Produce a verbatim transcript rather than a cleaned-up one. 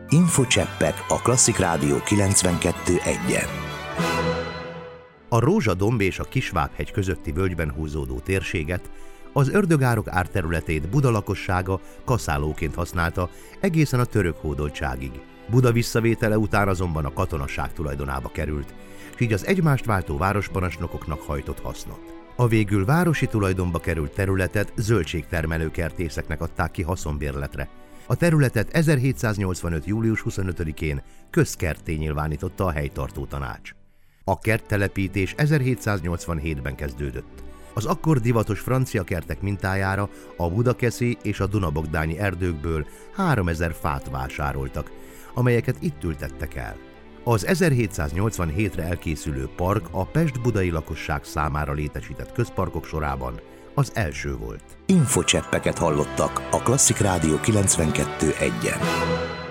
Infocseppek a Klasszik Rádió kilencvenkettő egyen. A Rózsadomb és a Kisvábhegy közötti völgyben húzódó térséget, az ördögárok árterületét Buda lakossága kaszálóként használta egészen a török hódoltságig. Buda visszavétele után azonban a katonaság tulajdonába került, és így az egymást váltó városparancsnokoknak hajtott hasznot. A végül városi tulajdonba került területet zöldségtermelő kertészeknek adták ki haszonbérletre. A területet ezerhétszáznyolcvanöt. július huszonötödikén közkertté nyilvánította a helytartó tanács. A kerttelepítés ezerhétszáznyolcvanhétben kezdődött. Az akkor divatos francia kertek mintájára a budakeszi és a dunabogdányi erdőkből háromezer fát vásároltak, amelyeket itt ültettek el. Az ezerhétszáznyolcvanhétre elkészülő park a pest-budai lakosság számára létesített közparkok sorában az első volt. Infocseppeket hallottak a Klasszik Rádió kilencvenkettő egyen.